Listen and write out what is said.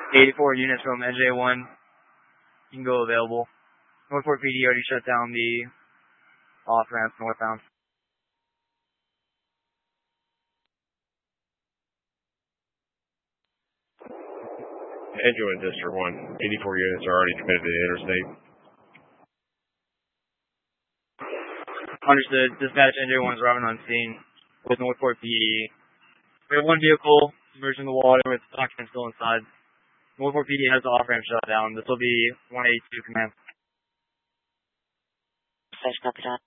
84 units from NJ1. You can go available. Northport PD already shut down the off-ramp northbound. NJ1 District 1, 84 units are already committed to the interstate. Understood. Dispatch NJ1 is arriving on scene with Northport PD. We have one vehicle emerging in the water with occupants still inside. Northport PD has the off-ramp shut down. This will be 182 command. Copy that.